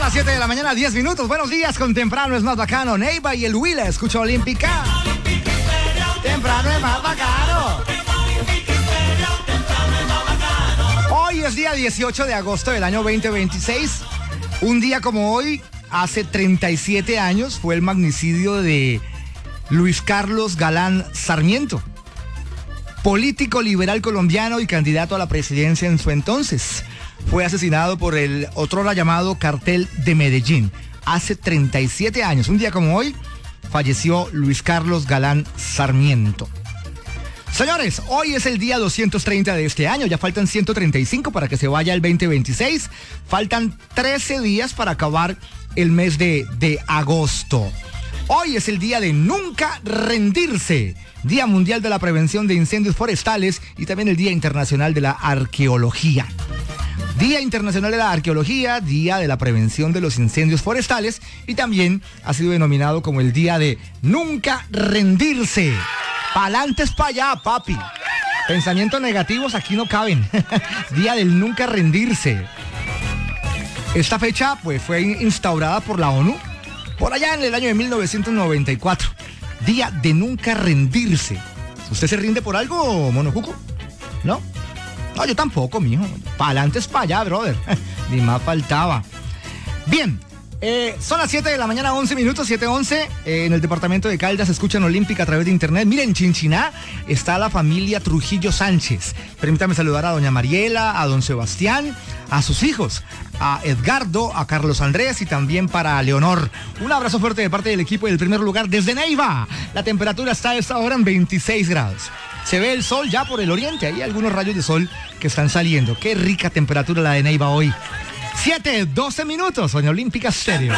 las 7 de la mañana, 10 minutos. Buenos días, con Temprano es más bacano. Neiva y el Huila, escucha Olímpica. Temprano es más bacano. Hoy es día 18 de agosto del año 2026. Un día como hoy, hace 37 años, fue el magnicidio de Luis Carlos Galán Sarmiento, político liberal colombiano y candidato a la presidencia en su entonces. Fue asesinado por el otrora llamado Cartel de Medellín. Hace 37 años, un día como hoy, falleció Luis Carlos Galán Sarmiento. Señores, hoy es el día 230 de este año, ya faltan 135 para que se vaya el 2026. Faltan 13 días para acabar el mes de agosto. Hoy es el día de nunca rendirse, Día Mundial de la Prevención de Incendios Forestales y también el Día Internacional de la Arqueología. Día Internacional de la Arqueología, Día de la Prevención de los Incendios Forestales y también ha sido denominado como el Día de Nunca Rendirse. Pa'lantes pa' allá, papi. Pensamientos negativos aquí no caben. Día del Nunca Rendirse. Esta fecha pues fue instaurada por la ONU por allá en el año de 1994. Día de Nunca Rendirse. ¿Usted se rinde por algo, Monocuco? ¿No? No, yo tampoco, mijo. Pa'lantes pa' allá, brother. Ni más faltaba. Bien. Son las 7 de la mañana, 11 minutos, 7:11. En el departamento de Caldas escuchan Olímpica a través de internet. Miren, en Chinchiná está la familia Trujillo Sánchez. Permítame saludar a doña Mariela, a don Sebastián, a sus hijos, a Edgardo, a Carlos Andrés y también para Leonor. Un abrazo fuerte de parte del equipo del primer lugar desde Neiva. La temperatura está a esta hora en 26 grados. Se ve el sol ya por el oriente. Hay algunos rayos de sol que están saliendo. Qué rica temperatura la de Neiva hoy. 7:12 minutos, doña Olímpica Stereo.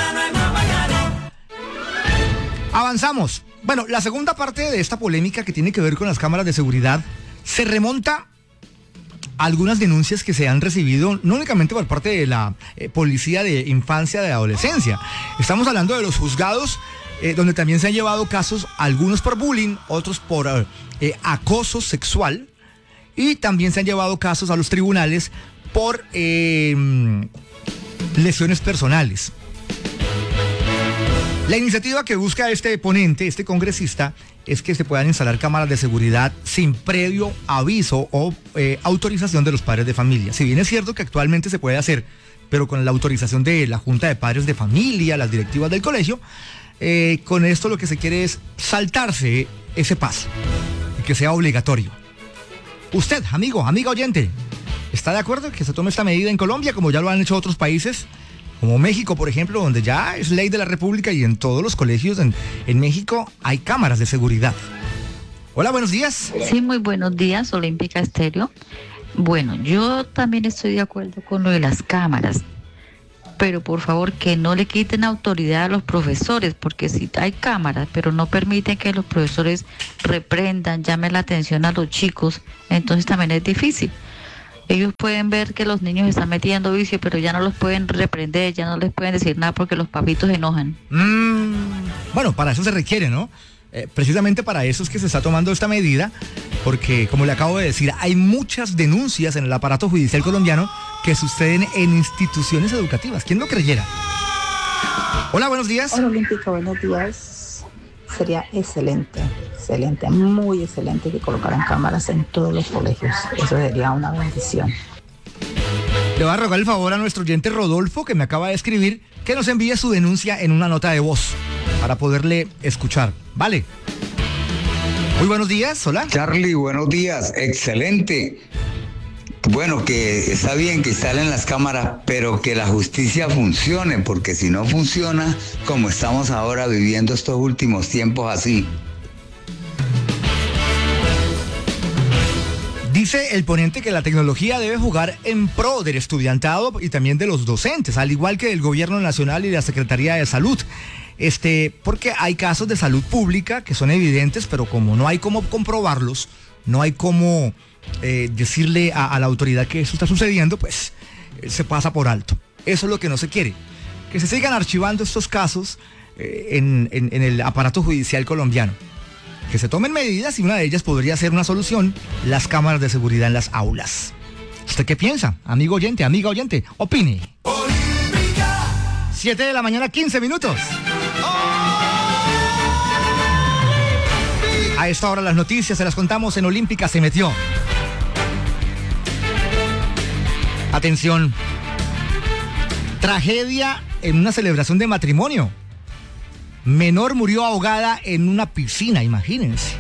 Avanzamos. Bueno, la segunda parte de esta polémica que tiene que ver con las cámaras de seguridad se remonta a algunas denuncias que se han recibido no únicamente por parte de la policía de infancia, de adolescencia. Estamos hablando de los juzgados, donde también se han llevado casos, algunos por bullying, otros por acoso sexual, y también se han llevado casos a los tribunales por lesiones personales. La iniciativa que busca este ponente, este congresista, es que se puedan instalar cámaras de seguridad sin previo aviso o autorización de los padres de familia. Si bien es cierto que actualmente se puede hacer, pero con la autorización de la Junta de Padres de Familia, las directivas del colegio, con esto lo que se quiere es saltarse ese paso y que sea obligatorio. Usted, amiga oyente, ¿está de acuerdo que se tome esta medida en Colombia, como ya lo han hecho otros países, como México, por ejemplo, donde ya es ley de la República y en todos los colegios en México hay cámaras de seguridad? Hola, buenos días. Sí, muy buenos días, Olímpica Stereo. Bueno, yo también estoy de acuerdo con lo de las cámaras, pero por favor que no le quiten autoridad a los profesores, porque si hay cámaras, pero no permiten que los profesores reprendan, llamen la atención a los chicos, entonces también es difícil. Ellos pueden ver que los niños están metiendo vicio, pero ya no los pueden reprender, ya no les pueden decir nada porque los papitos se enojan. Bueno, para eso se requiere, ¿no? Precisamente para eso es que se está tomando esta medida, porque, como le acabo de decir, hay muchas denuncias en el aparato judicial colombiano que suceden en instituciones educativas. ¿Quién lo creyera? Hola, buenos días. Hola, Olímpica, buenos días. Sería excelente, muy excelente que colocaran cámaras en todos los colegios. Eso sería una bendición. Le voy a rogar el favor a nuestro oyente Rodolfo, que me acaba de escribir, que nos envíe su denuncia en una nota de voz para poderle escuchar. ¿Vale? Muy buenos días, hola. Charlie, buenos días, excelente. Bueno, que está bien que instalen las cámaras, pero que la justicia funcione, porque si no funciona, como estamos ahora viviendo estos últimos tiempos así. Dice el ponente que la tecnología debe jugar en pro del estudiantado y también de los docentes, al igual que del gobierno nacional y de la Secretaría de Salud. Porque hay casos de salud pública que son evidentes, pero como no hay cómo comprobarlos, no hay cómo decirle a la autoridad que eso está sucediendo, pues se pasa por alto. Eso es lo que no se quiere, que se sigan archivando estos casos en el aparato judicial colombiano. Que se tomen medidas y una de ellas podría ser una solución, las cámaras de seguridad en las aulas. ¿Usted qué piensa? Amigo oyente, amiga oyente, opine. 7 de la mañana, 15 minutos. A esta hora las noticias se las contamos en Olímpica se metió. Atención. Tragedia en una celebración de matrimonio. Menor murió ahogada en una piscina, imagínense.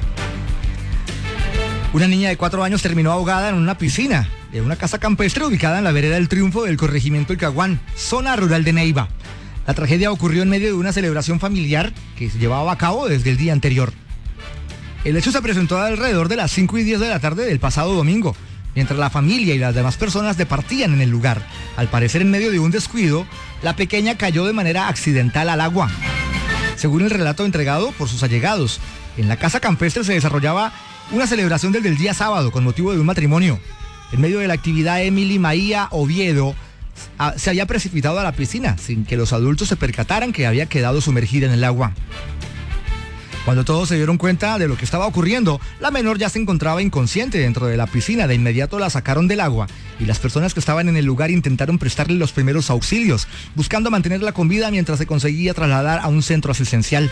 Una niña de 4 años terminó ahogada en una piscina de una casa campestre ubicada en la vereda del Triunfo del corregimiento El Caguán, zona rural de Neiva. La tragedia ocurrió en medio de una celebración familiar que se llevaba a cabo desde el día anterior. El hecho se presentó alrededor de las 5:10 de la tarde del pasado domingo, mientras la familia y las demás personas departían en el lugar. Al parecer, en medio de un descuido, la pequeña cayó de manera accidental al agua. Según el relato entregado por sus allegados, en la casa campestre se desarrollaba una celebración desde el día sábado con motivo de un matrimonio. En medio de la actividad, Emily Maía Oviedo se había precipitado a la piscina sin que los adultos se percataran que había quedado sumergida en el agua. Cuando todos se dieron cuenta de lo que estaba ocurriendo, la menor ya se encontraba inconsciente dentro de la piscina. De inmediato la sacaron del agua y las personas que estaban en el lugar intentaron prestarle los primeros auxilios, buscando mantenerla con vida mientras se conseguía trasladar a un centro asistencial.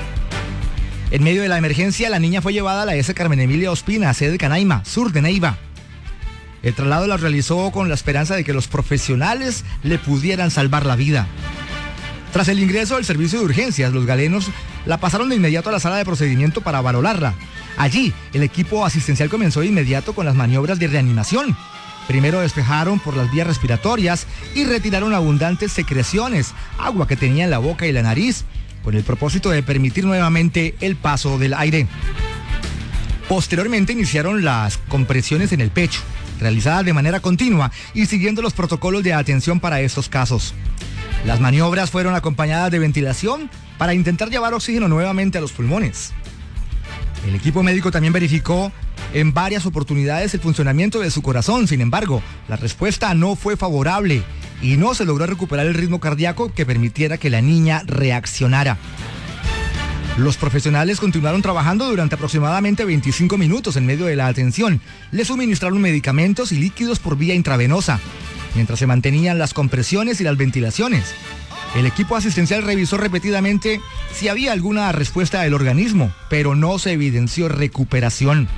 En medio de la emergencia, la niña fue llevada a la S. Carmen Emilia Ospina, sede de Canaima, sur de Neiva. El traslado la realizó con la esperanza de que los profesionales le pudieran salvar la vida. Tras el ingreso del servicio de urgencias, los galenos la pasaron de inmediato a la sala de procedimiento para valorarla. Allí, el equipo asistencial comenzó de inmediato con las maniobras de reanimación. Primero despejaron por las vías respiratorias y retiraron abundantes secreciones, agua que tenía en la boca y la nariz, con el propósito de permitir nuevamente el paso del aire. Posteriormente iniciaron las compresiones en el pecho, realizadas de manera continua y siguiendo los protocolos de atención para estos casos. Las maniobras fueron acompañadas de ventilación para intentar llevar oxígeno nuevamente a los pulmones. El equipo médico también verificó en varias oportunidades el funcionamiento de su corazón. Sin embargo, la respuesta no fue favorable y no se logró recuperar el ritmo cardíaco que permitiera que la niña reaccionara. Los profesionales continuaron trabajando durante aproximadamente 25 minutos en medio de la atención. Le suministraron medicamentos y líquidos por vía intravenosa, mientras se mantenían las compresiones y las ventilaciones. El equipo asistencial revisó repetidamente si había alguna respuesta del organismo, pero no se evidenció recuperación.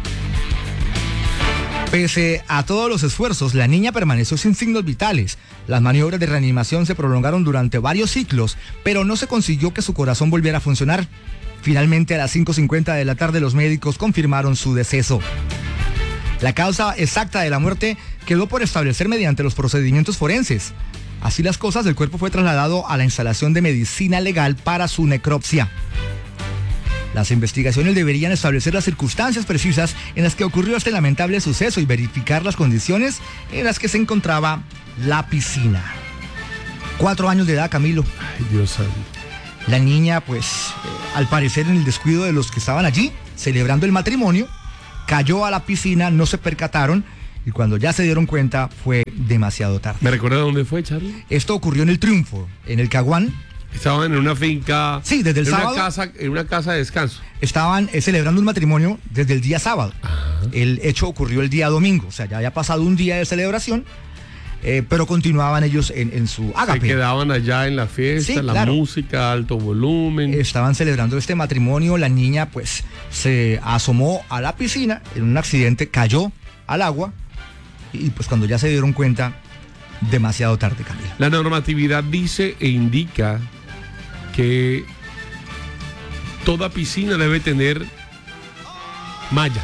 Pese a todos los esfuerzos, la niña permaneció sin signos vitales. Las maniobras de reanimación se prolongaron durante varios ciclos, pero no se consiguió que su corazón volviera a funcionar. Finalmente, a las 5:50 de la tarde, los médicos confirmaron su deceso. La causa exacta de la muerte quedó por establecer mediante los procedimientos forenses. Así las cosas, el cuerpo fue trasladado a la instalación de medicina legal para su necropsia. Las investigaciones deberían establecer las circunstancias precisas en las que ocurrió este lamentable suceso y verificar las condiciones en las que se encontraba la piscina. 4 años de edad, Camilo. Ay, Dios santo. La niña, al parecer en el descuido de los que estaban allí, celebrando el matrimonio, cayó a la piscina, no se percataron y cuando ya se dieron cuenta fue demasiado tarde. ¿Me recuerda dónde fue, Charlie? Esto ocurrió en el Triunfo, en el Caguán. Estaban en una finca. Sí, desde el sábado. En una casa de descanso. Estaban celebrando un matrimonio desde el día sábado. Ajá. El hecho ocurrió el día domingo, o sea, ya había pasado un día de celebración, pero continuaban ellos en su ágape. Se quedaban allá en la fiesta, sí, la música, alto volumen. Estaban celebrando este matrimonio, la niña se asomó a la piscina, en un accidente cayó al agua y cuando ya se dieron cuenta, demasiado tarde, Camila. La normatividad dice e indica que toda piscina debe tener malla.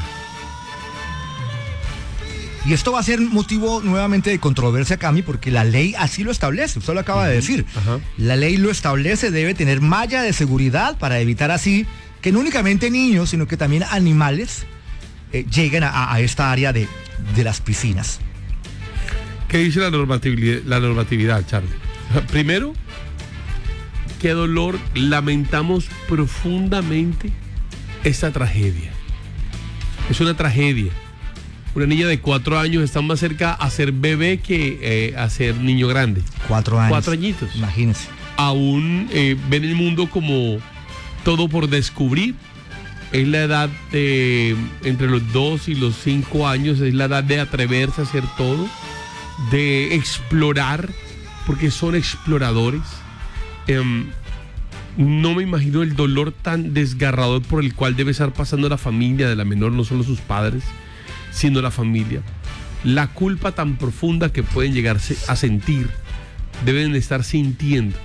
Y esto va a ser motivo nuevamente de controversia, Cami, porque la ley así lo establece, usted lo acaba de decir. Ajá. La ley lo establece, debe tener malla de seguridad para evitar así que no únicamente niños, sino que también animales lleguen a esta área de las piscinas. ¿Qué dice la normatividad, Charlie? Primero, qué dolor, lamentamos profundamente esta tragedia. Es una tragedia. Una niña de 4 años está más cerca a ser bebé que a ser niño grande. 4 años. 4 añitos. Imagínense. Aún ven el mundo como todo por descubrir. Es la edad de entre los 2 y los 5 años, es la edad de atreverse a hacer todo, de explorar, porque son exploradores. No me imagino el dolor tan desgarrador por el cual debe estar pasando la familia de la menor, no solo sus padres, sino la familia. La culpa tan profunda que pueden llegarse a sentir, deben de estar sintiendo.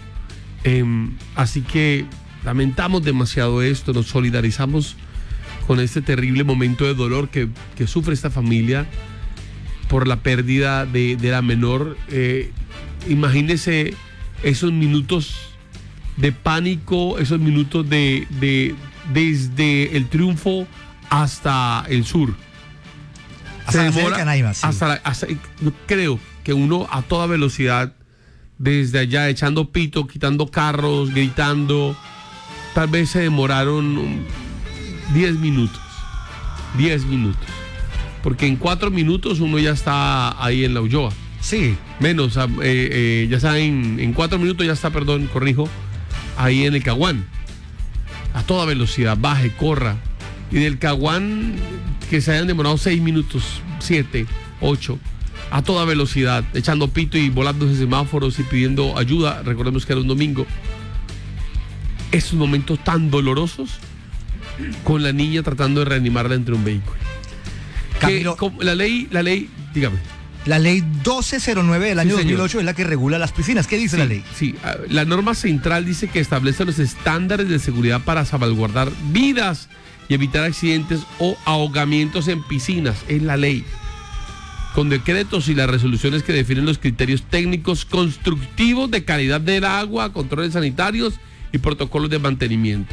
Así que lamentamos demasiado esto, nos solidarizamos con este terrible momento de dolor que sufre esta familia por la pérdida de la menor. Imagínese esos minutos de pánico, esos minutos desde el Triunfo hasta el sur. Hasta la sede de Canaima, sí. Yo creo que uno a toda velocidad, desde allá echando pito, quitando carros, gritando, tal vez se demoraron 10 minutos. 10 minutos. Porque en 4 minutos uno ya está ahí en la Ulloa. Sí. Menos, ya está en 4 minutos ya está, ahí en el Caguán. A toda velocidad, baje, corra. Y del Caguán, que se hayan demorado 6 minutos, 7, 8, a toda velocidad, echando pito y volándose semáforos y pidiendo ayuda. Recordemos que era un domingo. Esos momentos tan dolorosos con la niña tratando de reanimarla entre un vehículo. Camilo, la ley, dígame. La ley 1209 del año Sí, señor. 2008 es la que regula las piscinas. ¿Qué dice la ley? Sí, la norma central dice que establece los estándares de seguridad para salvaguardar vidas y evitar accidentes o ahogamientos en piscinas. Es la ley. Con decretos y las resoluciones que definen los criterios técnicos constructivos de calidad del agua, controles sanitarios y protocolos de mantenimiento.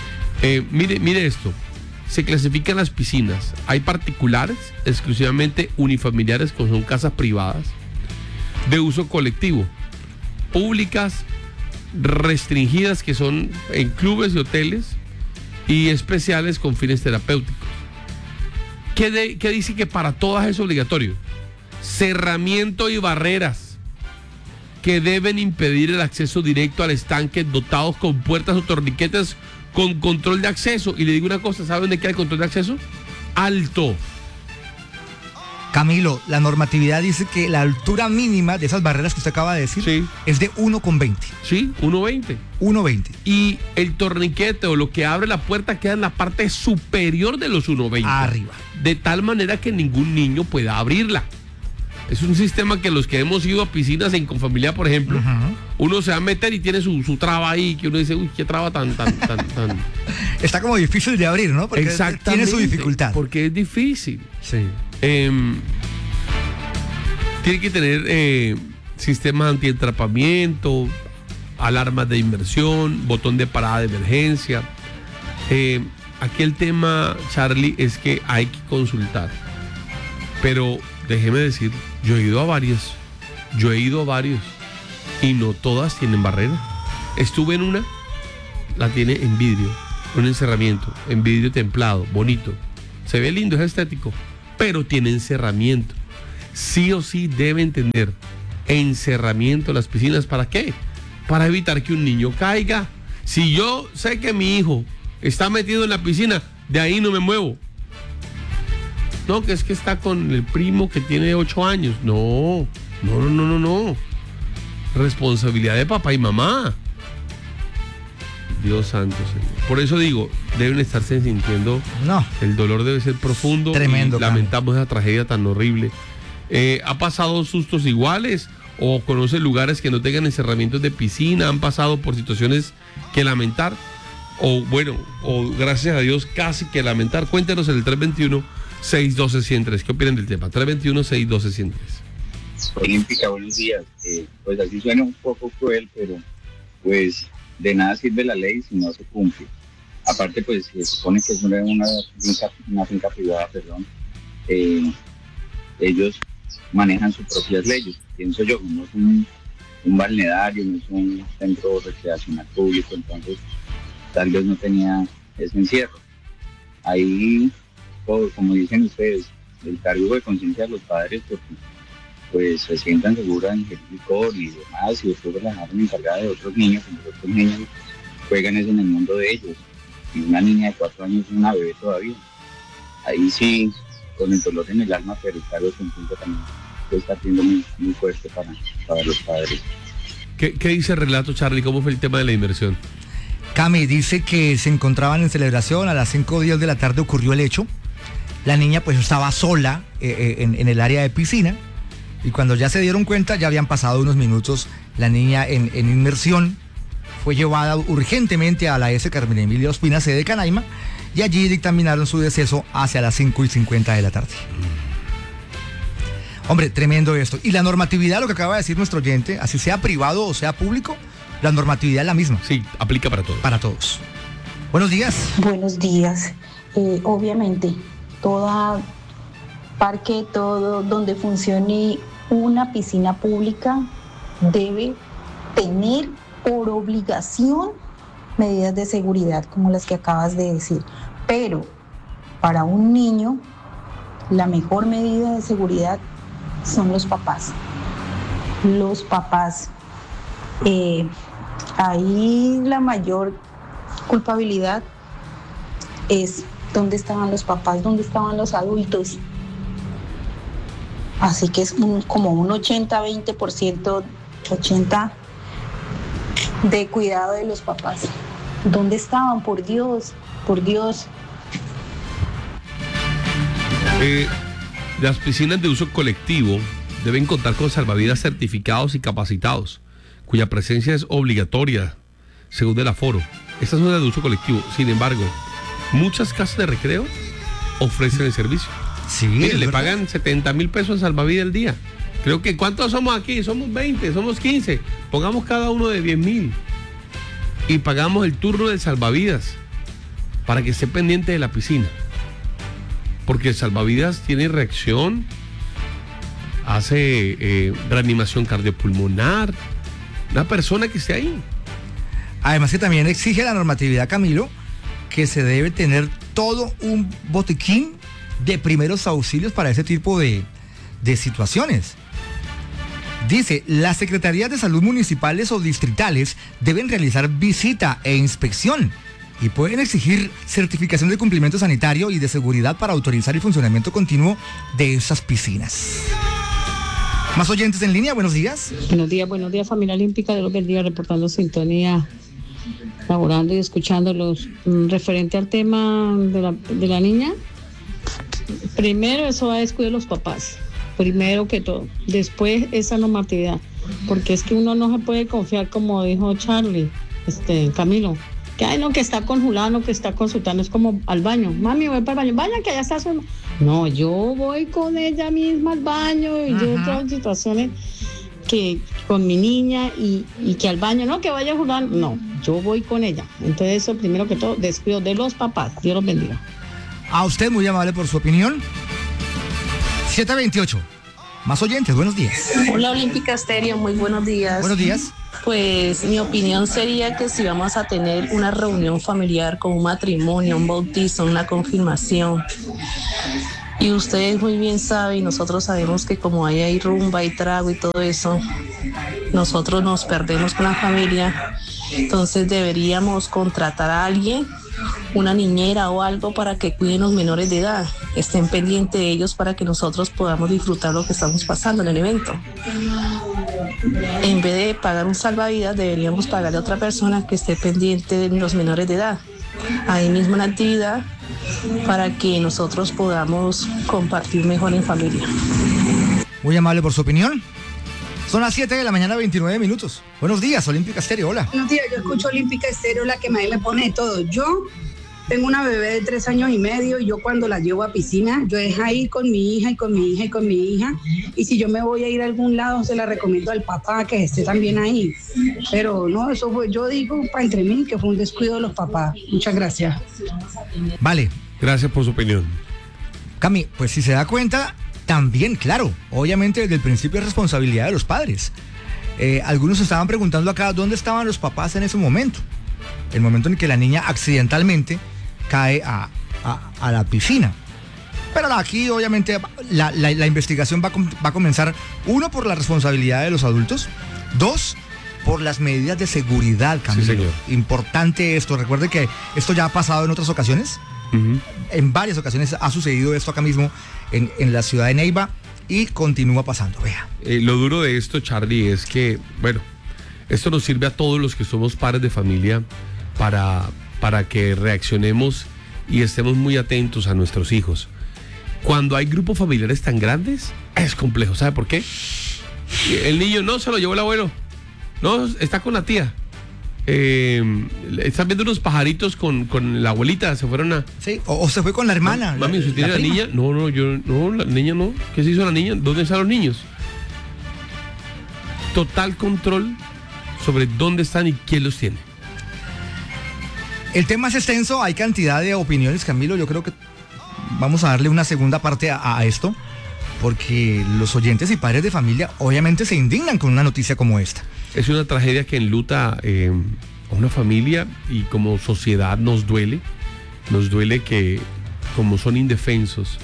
Mire esto. Se clasifican las piscinas. Hay particulares, exclusivamente unifamiliares, que son casas privadas, de uso colectivo, públicas, restringidas, que son en clubes y hoteles, y especiales con fines terapéuticos. ¿Qué dice que para todas es obligatorio? Cerramiento y barreras que deben impedir el acceso directo al estanque, dotados con puertas o torniquetes con control de acceso. Y le digo una cosa, ¿saben de qué hay control de acceso? Alto. Camilo, la normatividad dice que la altura mínima de esas barreras que usted acaba de decir, Sí. es de 1,20. Sí, 1.20. 1,20. Y el torniquete o lo que abre la puerta queda en la parte superior de los 1.20. Arriba. De tal manera que ningún niño pueda abrirla. Es un sistema que los que hemos ido a piscinas en Confamiliar, por ejemplo, uno se va a meter y tiene su traba ahí, que uno dice, uy, qué traba tan. Está como difícil de abrir, ¿no? Porque Exactamente. tiene su dificultad. Porque es difícil. Sí. Tiene que tener sistemas antientrapamiento, alarmas de inmersión, botón de parada de emergencia. Aquí el tema, Charlie, es que hay que consultar. Pero déjeme decir, yo he ido a varios y no todas tienen barrera. Estuve en una, la tiene en vidrio, un encerramiento en vidrio templado, bonito, se ve lindo, es estético, pero tiene encerramiento. Sí o sí deben tener encerramiento las piscinas. ¿Para qué? Para evitar que un niño caiga. Si yo sé que mi hijo está metido en la piscina, de ahí no me muevo. No, que es que está con el primo que tiene 8 años. No. Responsabilidad de papá y mamá. Dios santo, Señor. Por eso digo, deben estarse sintiendo. No. El dolor debe ser profundo. Tremendo. Y lamentamos esa tragedia tan horrible. ¿Ha pasado sustos iguales? ¿O conoce lugares que no tengan encerramientos de piscina? ¿Han pasado por situaciones que lamentar? O gracias a Dios, casi que lamentar. Cuéntenos en el 321-612-103. ¿Qué opinan del tema? 321-612-103. Olímpica, buenos días. Pues así suena un poco cruel, pero pues de nada sirve la ley si no se cumple. Aparte, pues se supone que es una finca privada, ellos manejan sus propias leyes, pienso yo. No es un balneario, no es un centro recreacional público, entonces tal vez no tenía ese encierro. Ahí, como dicen ustedes, el cargo de conciencia de los padres, porque pues se sientan seguros en el licor y demás, y después la dejaron encargada de otros niños, y los otros niños juegan eso en el mundo de ellos. Y una niña de 4 años es una bebé todavía. Ahí sí, con el dolor en el alma, pero el cargo de conciencia también está siendo muy fuerte para los padres. ¿Qué dice el relato, Charlie? ¿Cómo fue el tema de la inversión? Cami dice que se encontraban en celebración, a las 5:10 de la tarde ocurrió el hecho. La niña pues estaba sola en el área de piscina y cuando ya se dieron cuenta, ya habían pasado unos minutos, la niña en inmersión fue llevada urgentemente a la S. Carmen Emilia Ospina, sede de Canaima, y allí dictaminaron su deceso hacia las 5:50 de la tarde. Hombre, tremendo esto. Y la normatividad, lo que acaba de decir nuestro oyente, así sea privado o sea público, la normatividad es la misma. Sí, aplica para todos. Para todos. Buenos días. Buenos días. Obviamente, todo parque, todo donde funcione una piscina pública debe tener por obligación medidas de seguridad como las que acabas de decir. Pero para un niño, la mejor medida de seguridad son los papás. Los papás. Ahí la mayor culpabilidad es dónde estaban los papás, dónde estaban los adultos. Así que es como un 80-20%, 80% de cuidado de los papás. ¿Dónde estaban? Por Dios, por Dios. Las piscinas de uso colectivo deben contar con salvavidas certificados y capacitados, cuya presencia es obligatoria según el aforo. Estas son las de uso colectivo. Sin embargo, muchas casas de recreo ofrecen el servicio. Sí, mire, le pagan 70,000 pesos en salvavidas al día. Creo que ¿cuántos somos aquí? Somos 20, somos 15. Pongamos cada uno de 10,000 y pagamos el turno del salvavidas para que esté pendiente de la piscina. Porque el salvavidas tiene reacción, hace reanimación cardiopulmonar. Una persona que esté ahí. Además que también exige la normatividad, Camilo, que se debe tener todo un botiquín de primeros auxilios para ese tipo de situaciones. Dice, las secretarías de salud municipales o distritales deben realizar visita e inspección y pueden exigir certificación de cumplimiento sanitario y de seguridad para autorizar el funcionamiento continuo de esas piscinas. Más oyentes en línea, buenos días. Buenos días, familia olímpica, de los bendiga, reportando sintonía, laborando y escuchándolos. Referente al tema de la niña, primero eso va a descuidar los papás, primero que todo, después esa normatividad, porque es que uno no se puede confiar, como dijo Charlie, Camilo, que ay no, que está con Julano, que está consultando, es como al baño, mami voy para el baño, vaya que allá está su... No, yo voy con ella misma al baño y yo tengo situaciones que con mi niña y que al baño, no, que vaya Julano, no, yo voy con ella. Entonces eso primero que todo, descuido de los papás, Dios los bendiga. A usted muy amable por su opinión. 7:28. Más oyentes, buenos días. Hola Olímpica Estéreo, muy buenos días. Buenos días. Pues mi opinión sería que si vamos a tener una reunión familiar con un matrimonio, un bautizo, una confirmación, y ustedes muy bien saben y nosotros sabemos que como hay rumba y trago y todo eso, nosotros nos perdemos con la familia, entonces deberíamos contratar a alguien, una niñera o algo para que cuiden los menores de edad, estén pendientes de ellos para que nosotros podamos disfrutar lo que estamos pasando en el evento. En vez de pagar un salvavidas, deberíamos pagarle a otra persona que esté pendiente de los menores de edad, ahí mismo en la actividad, para que nosotros podamos compartir mejor en familia. Muy amable por su opinión. Son las 7 de la mañana, 29 minutos. Buenos días, Olímpica Estéreo, hola. Buenos días, yo escucho Olímpica Estéreo, la que me pone de todo. Yo tengo una bebé de 3 años y medio y yo cuando la llevo a piscina, yo dejo ir con mi hija y con mi hija y con mi hija. Y si yo me voy a ir a algún lado, se la recomiendo al papá que esté también ahí. Pero no, eso fue, yo digo, para entre mí, que fue un descuido de los papás. Muchas gracias. Vale. Gracias por su opinión. Cami, pues si se da cuenta, también, claro, obviamente desde el principio es responsabilidad de los padres. Algunos estaban preguntando acá dónde estaban los papás en ese momento. El momento en que la niña accidentalmente cae a la piscina. Pero aquí obviamente la investigación va a comenzar, 1, por la responsabilidad de los adultos, 2, por las medidas de seguridad, Camilo. Sí, señor. Importante esto, recuerde que esto ya ha pasado en otras ocasiones. Uh-huh. En varias ocasiones ha sucedido esto acá mismo en la ciudad de Neiva y continúa pasando, vea. Lo duro de esto, Charlie, es que, bueno, Esto nos sirve a todos los que somos padres de familia para que reaccionemos y estemos muy atentos a nuestros hijos. Cuando hay grupos familiares tan grandes, es complejo. ¿Sabe por qué? El niño no se lo llevó el abuelo, no, está con la tía. Están viendo unos pajaritos con la abuelita, se fueron a... Sí, o se fue con la hermana. Mami, ¿usted tiene la niña? No, la niña no. ¿Qué se hizo la niña? ¿Dónde están los niños? Total control sobre dónde están y quién los tiene. El tema es extenso, hay cantidad de opiniones, Camilo. Yo creo que vamos a darle una segunda parte a esto, porque los oyentes y padres de familia obviamente se indignan con una noticia como esta. Es una tragedia que enluta a una familia, y como sociedad nos duele que, como son indefensos,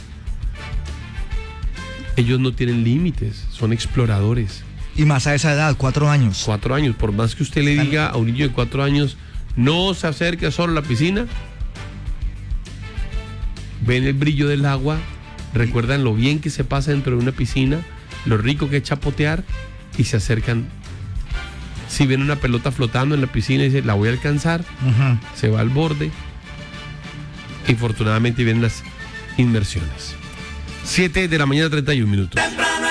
ellos no tienen límites, son exploradores. Y más a esa edad, 4 años. 4 años, por más que usted le diga a un niño de 4 años, no se acerque solo a la piscina, ven el brillo del agua, recuerdan lo bien que se pasa dentro de una piscina, lo rico que es chapotear, y se acercan. Si ven una pelota flotando en la piscina y dice, la voy a alcanzar, se va al borde, y afortunadamente vienen las inmersiones. 7 de la mañana, 31 minutos.